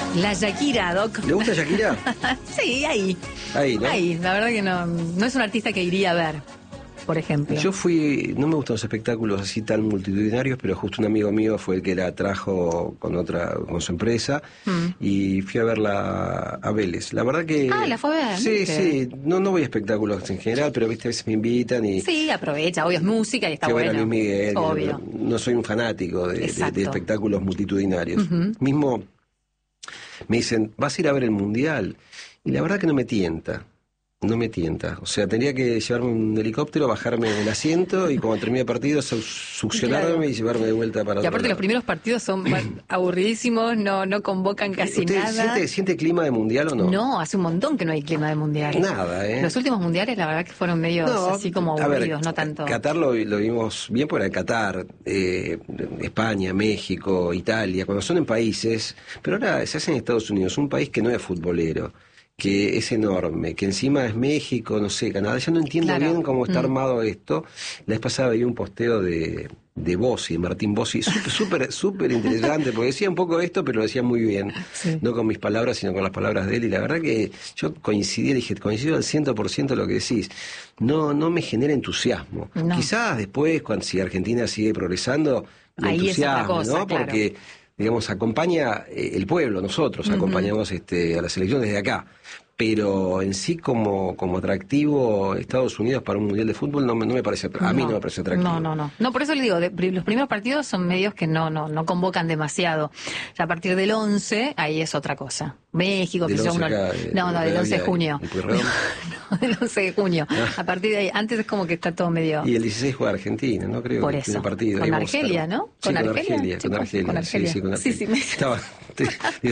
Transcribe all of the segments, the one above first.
La Shakira, Doc. ¿Le gusta Shakira? Sí, ahí. Ahí, ¿no? Ahí, la verdad que no es un artista que iría a ver, por ejemplo. Yo no me gustan los espectáculos así tan multitudinarios, pero justo un amigo mío fue el que la trajo con su empresa, y fui a verla a Vélez. La verdad que... Ah, ¿la fue a ver? Sí, sí, no voy a espectáculos en general, pero viste, a veces me invitan y... Sí, aprovecha, obvio, es música y está que bueno. ver a Luis Miguel, obvio. No soy un fanático de espectáculos multitudinarios. Mismo me dicen, ¿vas a ir a ver el Mundial? Y la verdad que no me tienta. No me tienta. O sea, tendría que llevarme un helicóptero, bajarme del asiento y cuando termine el partido succionarme y llevarme de vuelta para otro Y aparte lado. los primeros partidos son aburridísimos, no convocan casi ¿Usted nada. siente clima de mundial o no? No, hace un montón que no hay clima de mundial. Nada, ¿eh? Los últimos mundiales la verdad que fueron medios así como aburridos, no tanto. Qatar lo vimos bien por el Qatar, España, México, Italia, cuando son en países, pero ahora se hace en Estados Unidos, un país que no es futbolero, que es enorme, que encima es México, no sé, Canadá, ya no entiendo bien cómo está armado esto. La vez pasada veía un posteo de Bossi, de Martín Bossi, súper interesante, porque decía un poco esto, pero lo decía muy bien, no con mis palabras, sino con las palabras de él, y la verdad que yo coincido al 100% de lo que decís. No me genera entusiasmo. No. Quizás después, si Argentina sigue progresando, me ahí entusiasmo, es otra cosa, ¿no? claro. Porque digamos, acompaña el pueblo, nosotros acompañamos a la selección desde acá, pero en sí como atractivo Estados Unidos para un mundial de fútbol no me parece, a mí no me parece atractivo. No, por eso le digo, los primeros partidos son medios que no convocan demasiado. Ya a partir del 11, ahí es otra cosa. México, del 11 acá, del 11 de junio. No, del 11 de junio. A partir de ahí, antes es como que está todo medio... Y el 16 juega Argentina, ¿no? Creo por que eso. tiene partido. Con Argelia, ¿no? Sí, con Argelia. Sí, con Argelia. Sí, con Argelia. Digo,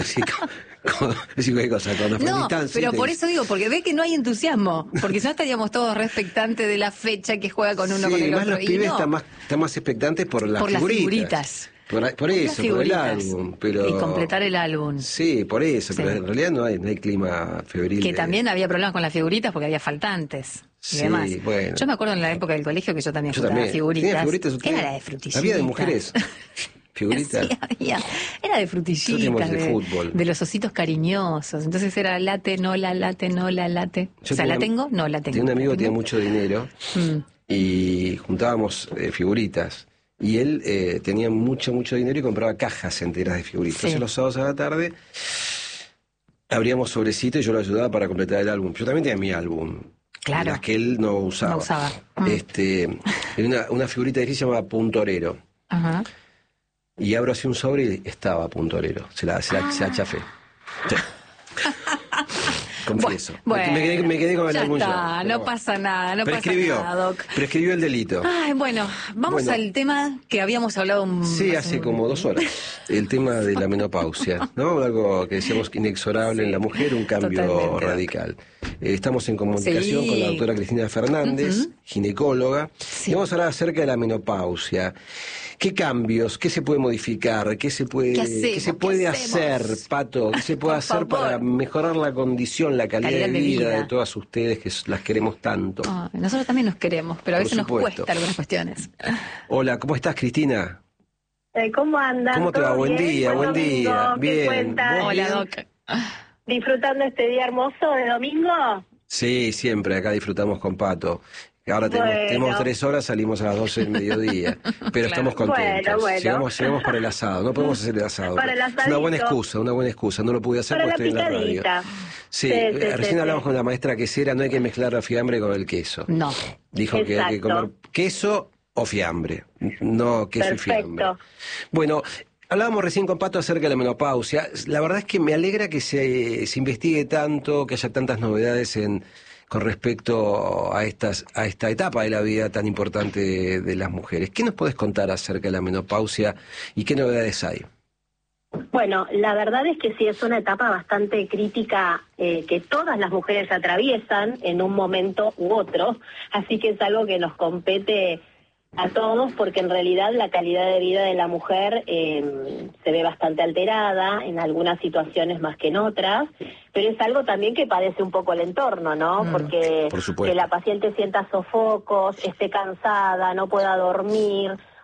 qué cosa, con Afganistán, pero por eso digo, porque ve que no hay entusiasmo, porque ya estaríamos todos expectantes de la fecha que juega con uno con el más otro. Los pibes están más expectantes por las figuritas. Por eso, por el álbum. Pero... Y completar el álbum. Sí, por eso, pero en realidad no hay clima febril. Que también había problemas con las figuritas porque había faltantes y demás. Bueno. Yo me acuerdo en la época del colegio que yo también jugaba figuritas. ¿Tenía figuritas? Era la de frutillitas. ¿Había de mujeres? ¿Figuritas? Sí, había. Era de frutillitas, de fútbol. De los ositos cariñosos. Entonces era late, no la late, no la late. ¿la tengo? No la tengo. Tenía un amigo que tenía mucho dinero y juntábamos figuritas. Y él tenía mucho dinero y compraba cajas enteras de figuritas. Entonces los sábados a la tarde abríamos sobrecitos y yo lo ayudaba para completar el álbum. Yo también tenía mi álbum. Claro. Las que él no usaba. Una figurita difícil llamada Puntorero. Ajá. Y abro así un sobre y estaba Puntorero. Se la chafé. Sí. Confieso. Bueno, me quedé con el álbum. Está, no pasa nada, Doc. Prescribió el delito. Ay, vamos al tema que habíamos hablado hace como 2 horas. El tema de la menopausia, ¿no? Algo que decíamos inexorable en la mujer, un cambio radical. Estamos en comunicación con la doctora Cristina Fernández, ginecóloga, y vamos a hablar acerca de la menopausia. ¿Qué cambios? ¿Qué se puede modificar? ¿Qué se puede hacer, Pato? ¿Qué se puede hacer para mejorar la condición, la calidad de vida de todas ustedes que las queremos tanto? Nosotros también nos queremos, pero a veces nos cuesta algunas cuestiones. Hola, ¿cómo estás, Cristina? ¿Cómo andas? ¿Cómo te va? Buen día. Bien. Hola, Doc. ¿Disfrutando este día hermoso de domingo? Sí, siempre. Acá disfrutamos con Pato. Ahora tenemos 3 horas, salimos a las 12 del mediodía, pero estamos contentos. Bueno. Llegamos para el asado, no podemos hacer el asado. Para el asadito. Una buena excusa, no lo pude hacer porque estoy en la radio. Sí, recién hablamos con la maestra quesera, no hay que mezclar la fiambre con el queso. No. Dijo que hay que comer queso o fiambre, no queso y fiambre. Bueno, hablábamos recién con Pato acerca de la menopausia. La verdad es que me alegra que se investigue tanto, que haya tantas novedades con respecto a esta etapa de la vida tan importante de las mujeres. ¿Qué nos podés contar acerca de la menopausia y qué novedades hay? Bueno, la verdad es que sí es una etapa bastante crítica que todas las mujeres atraviesan en un momento u otro, así que es algo que nos compete a todos porque en realidad la calidad de vida de la mujer se ve bastante alterada en algunas situaciones más que en otras, pero es algo también que padece un poco el entorno, ¿no? Porque por supuesto, que la paciente sienta sofocos, esté cansada, no pueda dormir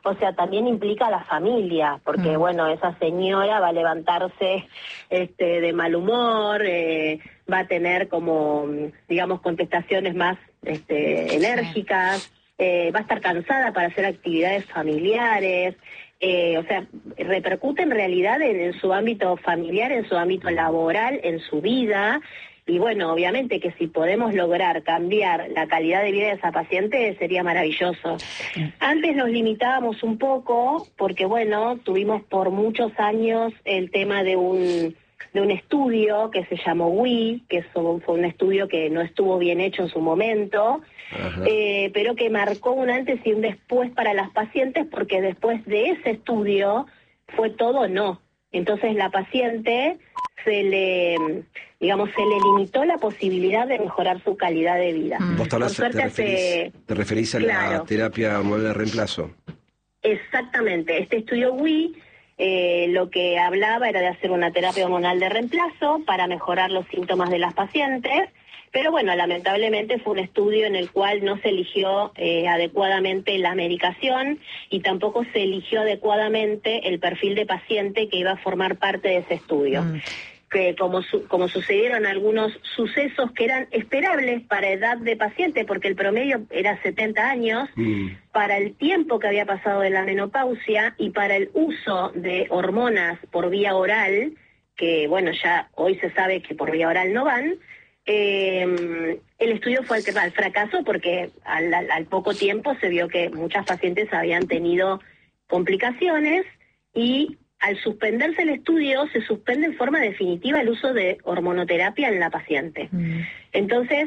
o sea, también implica a la familia, porque bueno, esa señora va a levantarse de mal humor, va a tener como, digamos, contestaciones más enérgicas, va a estar cansada para hacer actividades familiares, o sea, repercute en realidad en su ámbito familiar, en su ámbito laboral, en su vida. Y bueno, obviamente que si podemos lograr cambiar la calidad de vida de esa paciente sería maravilloso. Antes nos limitábamos un poco porque, bueno, tuvimos por muchos años el tema de un estudio que se llamó WI, que fue un estudio que no estuvo bien hecho en su momento, pero que marcó un antes y un después para las pacientes, porque después de ese estudio fue todo no. Entonces la paciente se le limitó la posibilidad de mejorar su calidad de vida. Vos te referís a la terapia hormonal de reemplazo. Exactamente. Este estudio WI lo que hablaba era de hacer una terapia hormonal de reemplazo para mejorar los síntomas de las pacientes, pero bueno, lamentablemente fue un estudio en el cual no se eligió adecuadamente la medicación y tampoco se eligió adecuadamente el perfil de paciente que iba a formar parte de ese estudio. Que como sucedieron algunos sucesos que eran esperables para edad de paciente, porque el promedio era 70 años, para el tiempo que había pasado de la menopausia y para el uso de hormonas por vía oral, que bueno, ya hoy se sabe que por vía oral no van, el estudio fue al fracaso porque al poco tiempo se vio que muchas pacientes habían tenido complicaciones y al suspenderse el estudio, se suspende en forma definitiva el uso de hormonoterapia en la paciente. Entonces,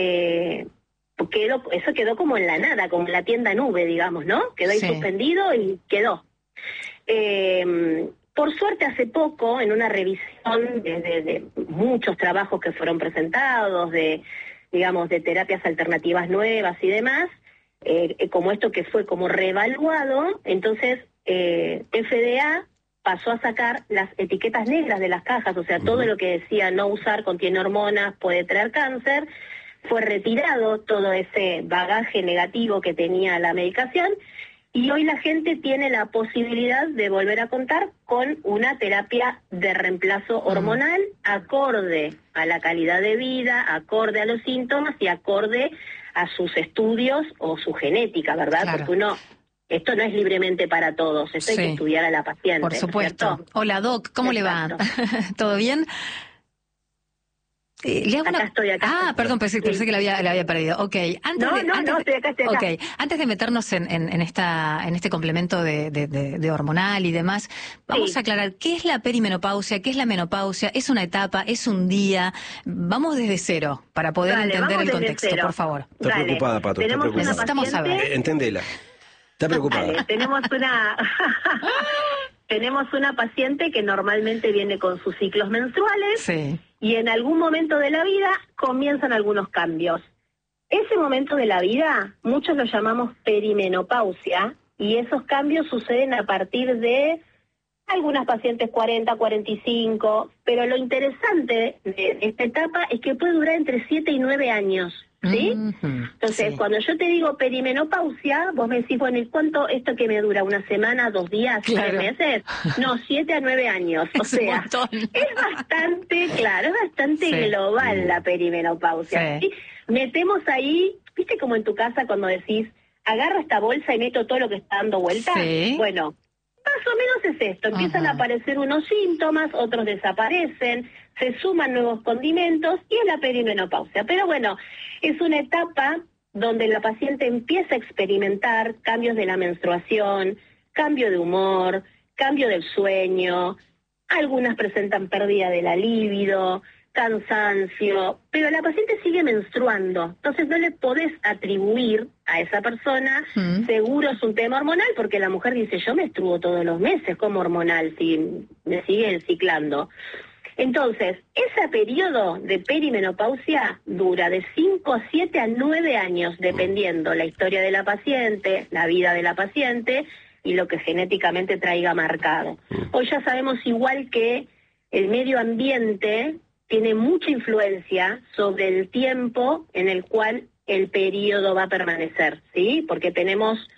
eso quedó como en la nada, como en la tienda nube, digamos, ¿no? Quedó ahí suspendido y quedó. Por suerte, hace poco, en una revisión de muchos trabajos que fueron presentados, de terapias alternativas nuevas y demás, como esto que fue como reevaluado, entonces FDA pasó a sacar las etiquetas negras de las cajas, o sea, todo lo que decía no usar, contiene hormonas, puede traer cáncer, fue retirado todo ese bagaje negativo que tenía la medicación y hoy la gente tiene la posibilidad de volver a contar con una terapia de reemplazo hormonal acorde a la calidad de vida, acorde a los síntomas y acorde a sus estudios o su genética, ¿verdad? Claro. Porque esto no es libremente para todos, esto hay que estudiar a la paciente. Por supuesto. ¿Cierto? Hola, Doc, ¿cómo Exacto. le va? ¿Todo bien? Acá estoy. Perdón, pensé que la había perdido. Ok. Estoy acá. Okay. Antes de meternos en este complemento de hormonal y demás, vamos a aclarar qué es la perimenopausia, qué es la menopausia, es una etapa, es un día. Vamos desde cero para poder entender el contexto, por favor. Está preocupada, Pato, está preocupada. Necesitamos saber. Entendela. Está preocupada. Tenemos una paciente que normalmente viene con sus ciclos menstruales y en algún momento de la vida comienzan algunos cambios. Ese momento de la vida, muchos lo llamamos perimenopausia y esos cambios suceden a partir de algunas pacientes 40, 45, pero lo interesante de esta etapa es que puede durar entre 7 y 9 años. ¿Sí? Entonces, cuando yo te digo perimenopausia, vos me decís, bueno, ¿y cuánto esto que me dura? ¿Una semana, 2 días, 3 meses? No, 7 a 9 años. O sea, es bastante, es bastante global la perimenopausia. ¿Sí? Metemos ahí, ¿viste como en tu casa cuando decís, agarro esta bolsa y meto todo lo que está dando vuelta? Bueno, más o menos es esto, empiezan a aparecer unos síntomas, otros desaparecen, se suman nuevos condimentos y es la perimenopausia. Pero bueno, es una etapa donde la paciente empieza a experimentar cambios de la menstruación, cambio de humor, cambio del sueño, algunas presentan pérdida de la libido, cansancio, pero la paciente sigue menstruando, entonces no le podés atribuir a esa persona, seguro es un tema hormonal, porque la mujer dice, yo menstruo todos los meses como hormonal, si me siguen ciclando. Entonces, ese periodo de perimenopausia dura de 5 a 7 a 9 años, dependiendo la historia de la paciente, la vida de la paciente y lo que genéticamente traiga marcado. Hoy ya sabemos igual que el medio ambiente tiene mucha influencia sobre el tiempo en el cual el periodo va a permanecer, ¿sí? Porque tenemos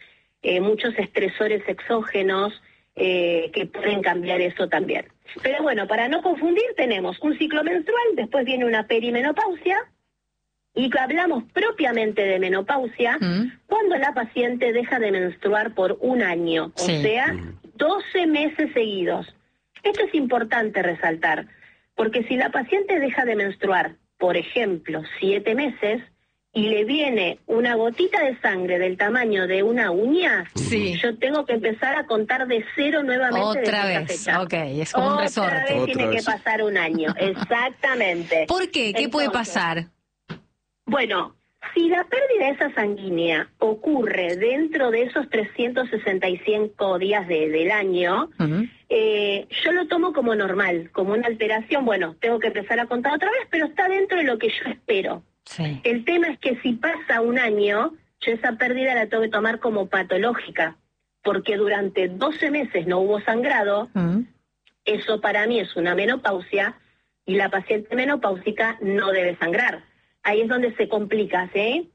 muchos estresores exógenos que pueden cambiar eso también. Pero bueno, para no confundir, tenemos un ciclo menstrual, después viene una perimenopausia, y hablamos propiamente de menopausia cuando la paciente deja de menstruar por un año, o sea, 12 meses seguidos. Esto es importante resaltar, porque si la paciente deja de menstruar, por ejemplo, 7 meses, y le viene una gotita de sangre del tamaño de una uña, yo tengo que empezar a contar de cero nuevamente. Otra desde vez, esa fecha. ok, es como un resorte. Otra vez tiene que pasar un año, exactamente. ¿Por qué? ¿Qué puede pasar? Bueno, si la pérdida esa sanguínea ocurre dentro de esos 365 días del año, yo lo tomo como normal, como una alteración. Bueno, tengo que empezar a contar otra vez, pero está dentro de lo que yo espero. Sí. El tema es que si pasa un año, yo esa pérdida la tengo que tomar como patológica, porque durante 12 meses no hubo sangrado. Eso para mí es una menopausia, y la paciente menopáusica no debe sangrar. Ahí es donde se complica, ¿sí?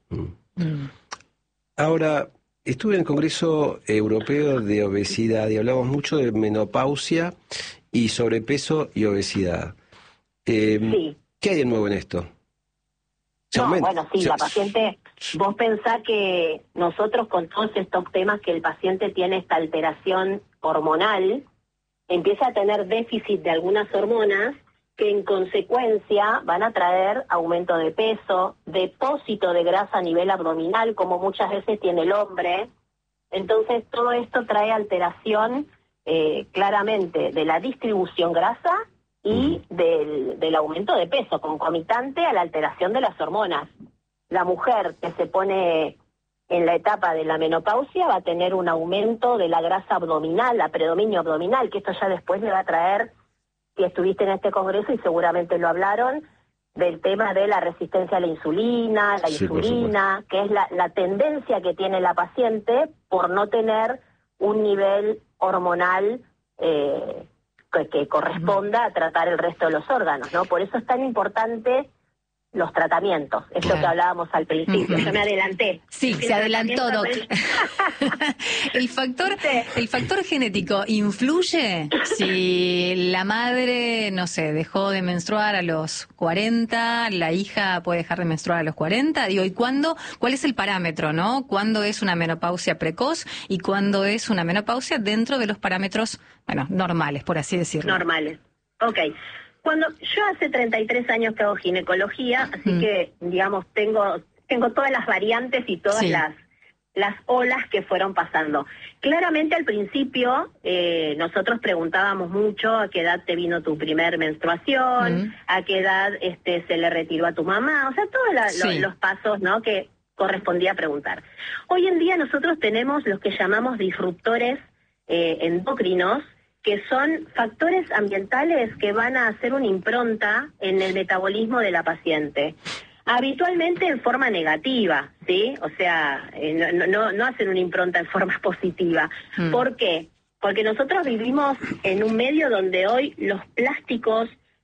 Ahora, estuve en el Congreso Europeo de Obesidad y hablamos mucho de menopausia y sobrepeso y obesidad. Sí. ¿Qué hay de nuevo en esto? Bueno, sí, la paciente, vos pensás que nosotros con todos estos temas que el paciente tiene esta alteración hormonal, empieza a tener déficit de algunas hormonas que en consecuencia van a traer aumento de peso, depósito de grasa a nivel abdominal, como muchas veces tiene el hombre. Entonces todo esto trae alteración claramente de la distribución grasa y del aumento de peso, concomitante a la alteración de las hormonas. La mujer que se pone en la etapa de la menopausia va a tener un aumento de la grasa abdominal, la predominio abdominal, que esto ya después le va a traer, si estuviste en este congreso y seguramente lo hablaron, del tema de la resistencia a la insulina, que es la tendencia que tiene la paciente por no tener un nivel hormonal que corresponda a tratar el resto de los órganos, ¿no? Por eso es tan importante los tratamientos, es lo que hablábamos al principio. Yo me adelanté. Sí, se adelantó, Doc. ¿El factor genético influye? Si la madre, no sé, dejó de menstruar a los 40, la hija puede dejar de menstruar a los 40, digo, ¿y cuándo? ¿Cuál es el parámetro, no? ¿Cuándo es una menopausia precoz y cuándo es una menopausia dentro de los parámetros, bueno, normales, por así decirlo? Normales. Ok. Cuando yo hace 33 años que hago ginecología, así que, digamos, tengo todas las variantes y todas las olas que fueron pasando. Claramente al principio nosotros preguntábamos mucho a qué edad te vino tu primer menstruación, a qué edad se le retiró a tu mamá, o sea, todos los pasos, ¿no?, que correspondía preguntar. Hoy en día nosotros tenemos los que llamamos disruptores endocrinos, que son factores ambientales que van a hacer una impronta en el metabolismo de la paciente. Habitualmente en forma negativa, ¿sí? O sea, no hacen una impronta en forma positiva. ¿Por qué? Porque nosotros vivimos en un medio donde hoy los plásticos,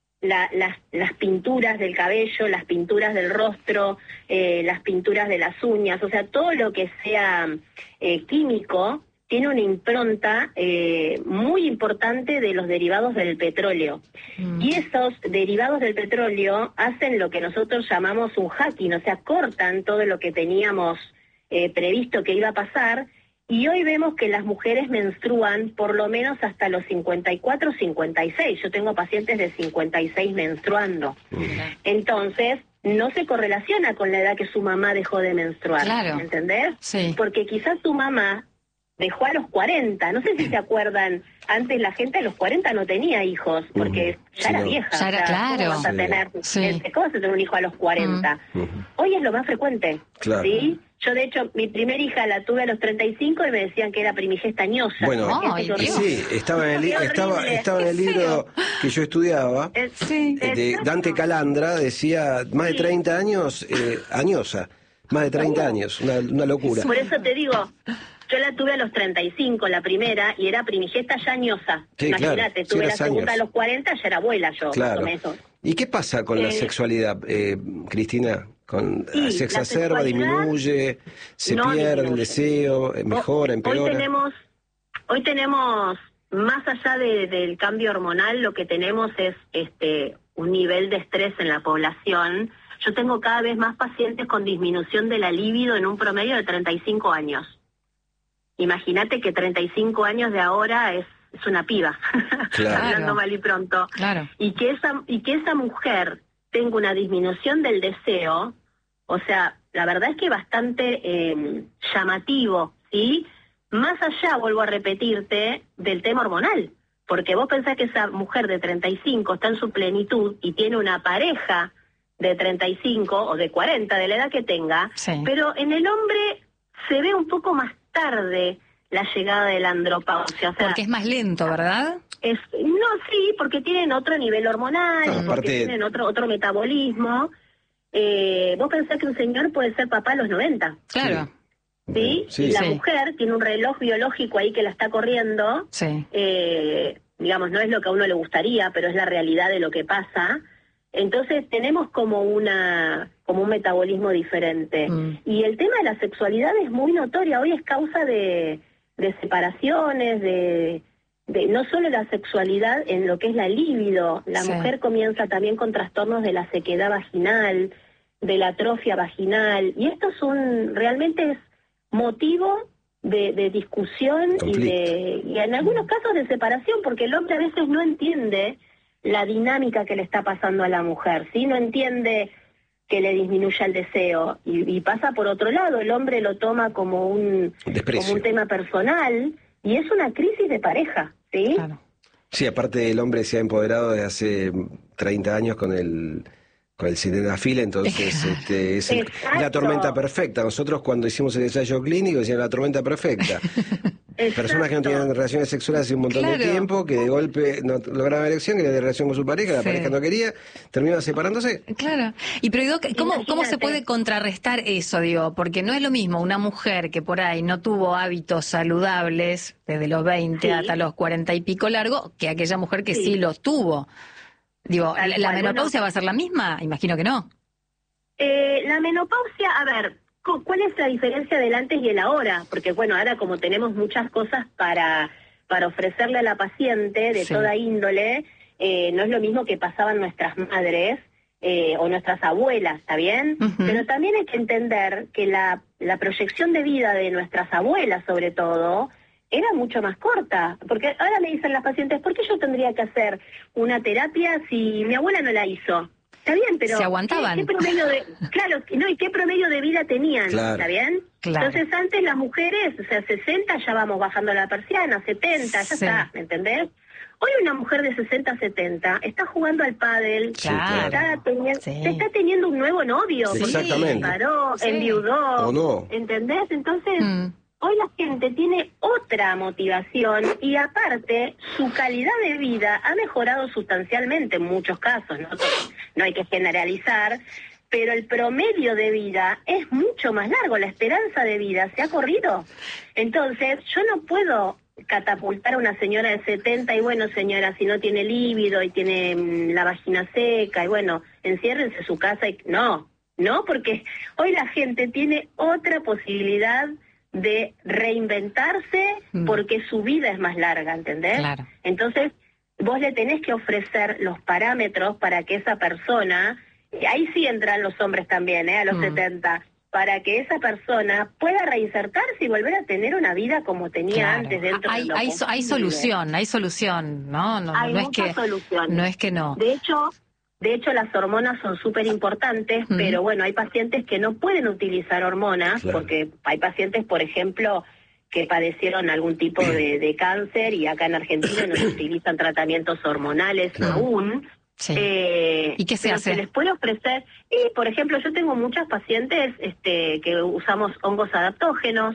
las pinturas del cabello, las pinturas del rostro, las pinturas de las uñas, o sea, todo lo que sea químico, tiene una impronta muy importante de los derivados del petróleo. Y esos derivados del petróleo hacen lo que nosotros llamamos un hacking, o sea, cortan todo lo que teníamos previsto que iba a pasar, y hoy vemos que las mujeres menstruan por lo menos hasta los 54, 56. Yo tengo pacientes de 56 menstruando. Entonces, no se correlaciona con la edad que su mamá dejó de menstruar, claro. ¿entendés? Sí. Porque quizás tu mamá dejó a los 40, no sé si se acuerdan, antes la gente a los 40 no tenía hijos, porque ya era vieja. Ya era, claro. ¿Cómo vas a tener, ¿cómo vas a tener un hijo a los 40? Hoy es lo más frecuente, ¿sí? Yo, de hecho, mi primer hija la tuve a los 35 y me decían que era primigesta añosa. Bueno, sí, estaba en el libro que yo estudiaba, de Dante Calandra, decía, más de 30 años, añosa, más de 30 años, una locura. Por eso te digo, yo la tuve a los 35, la primera, y era primigesta ya añosa. Sí, imagínate, claro, tuve la segunda a los 40, ya era abuela yo. Claro. ¿Y qué pasa con la sexualidad, Cristina? Sí, se exacerba, la disminuye, se no pierde disminuye. el deseo, mejora, empeora. Hoy tenemos, más allá del cambio hormonal, lo que tenemos es un nivel de estrés en la población. Yo tengo cada vez más pacientes con disminución de la libido en un promedio de 35 años. Imagínate que 35 años de ahora es una piba, Claro. hablando mal y pronto. Claro. Y que esa mujer tenga una disminución del deseo, o sea, la verdad es que bastante llamativo, ¿sí? Más allá, vuelvo a repetirte, del tema hormonal, porque vos pensás que esa mujer de 35 está en su plenitud y tiene una pareja de 35 o de 40, de la edad que tenga, Sí. pero en el hombre se ve un poco más tarde la llegada de la andropausia. O sea, Porque es más lento, ¿verdad? no, sí, porque tienen otro nivel hormonal, No, porque aparte- tienen otro metabolismo. Vos pensás que un señor puede ser papá a los 90, Claro. ¿sí? Sí, Y la sí. mujer tiene un reloj biológico ahí que la está corriendo. Sí. Digamos, no es lo que a uno le gustaría, pero es la realidad de lo que pasa. Entonces tenemos como un metabolismo diferente. Y el tema de la sexualidad es muy notoria. Hoy es causa de separaciones, de no solo la sexualidad en lo que es la libido. La Sí. mujer comienza también con trastornos de la sequedad vaginal, de la atrofia vaginal. Y esto realmente es motivo de discusión y en algunos casos de separación, porque el hombre a veces no entiende la dinámica que le está pasando a la mujer, ¿sí? No entiende que le disminuya el deseo y pasa por otro lado. El hombre lo toma como un tema personal y es una crisis de pareja, ¿sí? Claro. Sí, aparte el hombre se ha empoderado desde hace 30 años con el sildenafil, entonces es la tormenta perfecta. Nosotros cuando hicimos el ensayo clínico decían la tormenta perfecta. Personas que no tienen relaciones sexuales hace un montón de tiempo, que de golpe no lograban erección, que la relación con su pareja, la pareja no quería, terminaban separándose. Claro. Y pero Doc, ¿cómo se Imagínate. puede contrarrestar eso, digo? Porque no es lo mismo una mujer que por ahí no tuvo hábitos saludables desde los 20 Sí. hasta los 40 y pico largo, que aquella mujer que sí, Sí. los tuvo. Digo, Tal ¿la cual. menopausia Bueno, va a ser la misma? Imagino que no. la menopausia, a ver, ¿cuál es la diferencia del antes y el ahora? Porque bueno, ahora como tenemos muchas cosas para ofrecerle a la paciente de Sí. toda índole, no es lo mismo que pasaban nuestras madres o nuestras abuelas, ¿está bien? Ujú. Pero también hay que entender que la proyección de vida de nuestras abuelas, sobre todo, era mucho más corta, porque ahora me dicen las pacientes, ¿por qué yo tendría que hacer una terapia si mi abuela no la hizo? Está bien, pero Se aguantaban. ¿qué promedio de, claro, no, ¿y qué promedio de vida tenían? Claro. ¿Está bien? Claro. Entonces antes las mujeres, o sea, 60 ya vamos bajando la persiana, 70, ya Sí. está, ¿me entendés? Hoy una mujer de 60, 70 está jugando al pádel, Claro. Sí. está teniendo un nuevo novio, Sí, porque exactamente. se separó, Sí. enviudó, O no. ¿entendés? Entonces, hoy la gente tiene otra motivación y aparte su calidad de vida ha mejorado sustancialmente en muchos casos, no hay que generalizar, pero el promedio de vida es mucho más largo, la esperanza de vida se ha corrido. Entonces, yo no puedo catapultar a una señora de 70 y bueno, señora, si no tiene líbido y tiene la vagina seca y bueno, enciérrense en su casa y no, porque hoy la gente tiene otra posibilidad de reinventarse porque su vida es más larga, ¿entendés? Claro. Entonces, vos le tenés que ofrecer los parámetros para que esa persona, ahí sí entran los hombres también, a los 70, para que esa persona pueda reinsertarse y volver a tener una vida como tenía Claro. antes dentro de lo Hay posible. solución, ¿no? Hay No es muchas que soluciones. no es que no. De hecho, las hormonas son súper importantes, pero bueno, hay pacientes que no pueden utilizar hormonas, Claro. porque hay pacientes, por ejemplo, que padecieron algún tipo de cáncer y acá en Argentina no se utilizan tratamientos hormonales aún. Sí. ¿Y qué se pero hace? se les puede ofrecer, por ejemplo, yo tengo muchas pacientes que usamos hongos adaptógenos,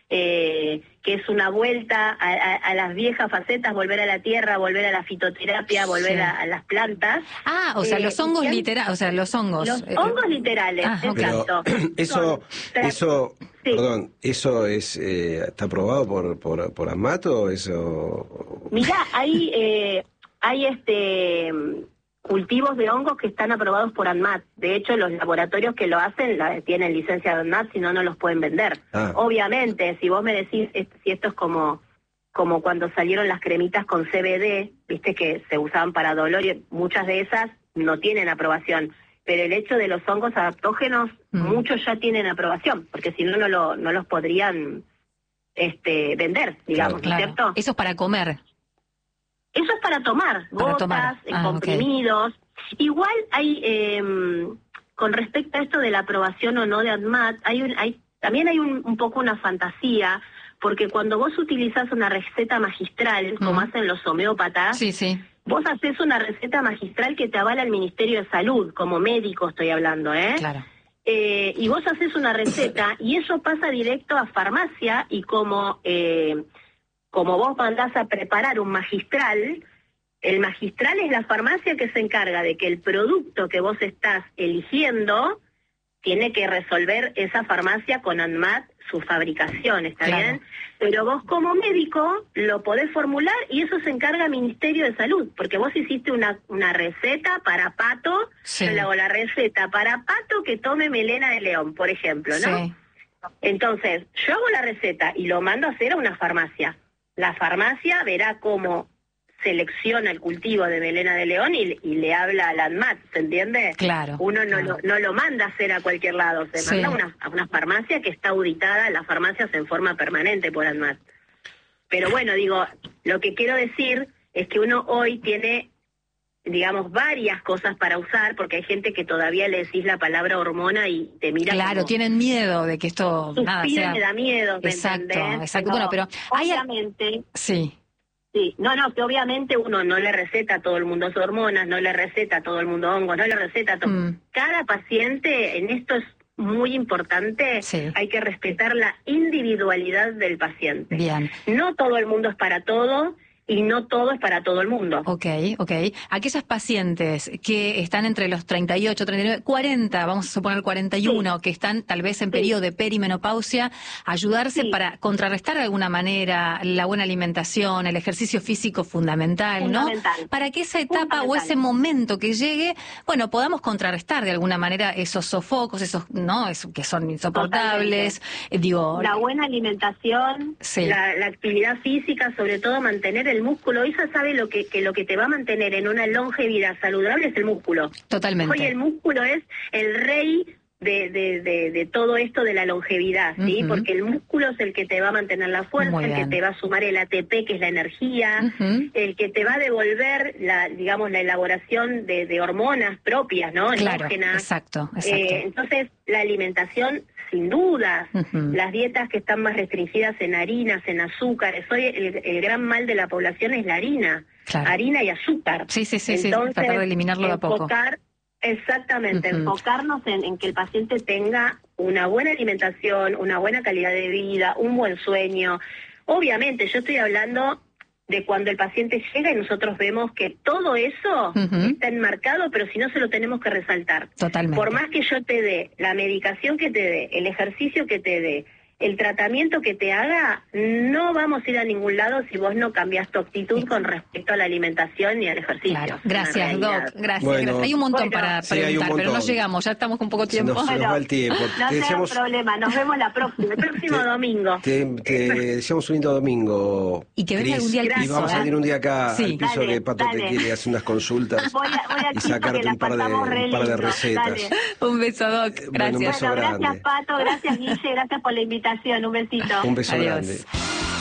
que es una vuelta a las viejas facetas, volver a la tierra, volver a la fitoterapia, volver a las plantas. O sea, los hongos literales, o sea, los hongos. Los hongos literales, ok. exacto. Eso, Sí. perdón, ¿eso está aprobado por AMAT o eso? Mirá, hay cultivos de hongos que están aprobados por ANMAT. De hecho, los laboratorios que lo hacen tienen licencia de ANMAT, si no, no los pueden vender. Obviamente, si vos me decís si esto es como cuando salieron las cremitas con CBD, viste que se usaban para dolor, y muchas de esas no tienen aprobación. Pero el hecho de los hongos adaptógenos, muchos ya tienen aprobación, porque si no, no los podrían vender, digamos, claro. ¿cierto? Eso es para comer. Eso es para tomar, gotas, en comprimidos. Okay. Igual hay, con respecto a esto de la aprobación o no de ANMAT, también hay un poco una fantasía, porque cuando vos utilizás una receta magistral, como hacen los homeópatas, sí. Vos haces una receta magistral que te avala el Ministerio de Salud, como médico estoy hablando, ¿eh? Claro. Y vos haces una receta y eso pasa directo a farmacia, y como vos mandás a preparar un magistral, el magistral es la farmacia que se encarga de que el producto que vos estás eligiendo tiene que resolver esa farmacia con ANMAT su fabricación, ¿está bien? Pero vos como médico lo podés formular y eso se encarga al Ministerio de Salud, porque vos hiciste una receta para Pato, yo le hago la receta para Pato que tome melena de león, por ejemplo, ¿no? Sí. Entonces, yo hago la receta y lo mando a hacer a una farmacia. La farmacia verá cómo selecciona el cultivo de melena de león y le habla al ANMAT, ¿se entiende? Claro. Uno no lo manda a hacer a cualquier lado, se manda a una farmacia que está auditada, las farmacias en forma permanente por ANMAT. Pero bueno, digo, lo que quiero decir es que uno hoy tiene, digamos, varias cosas para usar, porque hay gente que todavía le decís la palabra hormona y te mira. Claro, como, tienen miedo de que esto sea... me da miedo, ¿me exacto, entendés? exacto. Bueno, pero obviamente... Sí. Sí, que obviamente uno no le receta a todo el mundo hormonas, no le receta a todo el mundo hongos, no le receta a todo. Cada paciente, en esto es muy importante, hay que respetar la individualidad del paciente. Bien. No todo el mundo es para todo y no todo es para todo el mundo. Ok. Aquellas pacientes que están entre los 38, 39, 40, vamos a suponer 41, que están tal vez en periodo de perimenopausia, ayudarse para contrarrestar de alguna manera la buena alimentación, el ejercicio físico fundamental, ¿no? Para que esa etapa o ese momento que llegue, bueno, podamos contrarrestar de alguna manera esos sofocos, esos que son insoportables. La buena alimentación, la actividad física, sobre todo mantener el músculo. Ella sabe lo que te va a mantener en una longevidad saludable es el músculo. Totalmente. Hoy el músculo es el rey de todo esto de la longevidad, ¿sí? Porque el músculo es el que te va a mantener la fuerza, el que te va a sumar el ATP, que es la energía, el que te va a devolver la elaboración de hormonas propias, ¿no? Claro, endógenas. Exacto. Entonces, la alimentación, sin dudas, las dietas que están más restringidas en harinas, en azúcares. Hoy el gran mal de la población es la harina, harina y azúcar. Sí, entonces, tratar de eliminarlo de a poco. Exactamente, enfocarnos en que el paciente tenga una buena alimentación, una buena calidad de vida, un buen sueño. Obviamente, yo estoy hablando de cuando el paciente llega y nosotros vemos que todo eso está enmarcado, pero si no se lo tenemos que resaltar. Totalmente. Por más que yo te dé la medicación que te dé, el ejercicio que te dé, el tratamiento que te haga, no vamos a ir a ningún lado si vos no cambias tu actitud con respecto a la alimentación y al ejercicio. Claro. Gracias, Doc. Gracias. Hay un montón para preguntar, pero no llegamos, ya estamos con poco tiempo. Nos va el tiempo. No tenemos problema, nos vemos el próximo domingo. Te deseamos un lindo domingo. Y que venga algún día al piso. Y vamos a ir un día acá al piso, que Pato te quiere hacer unas consultas voy y sacarte un par de recetas. Un beso, Doc. Gracias. Gracias, Pato. Gracias, Guille. Gracias por la invitación. Un besito. Un beso Adiós. grande.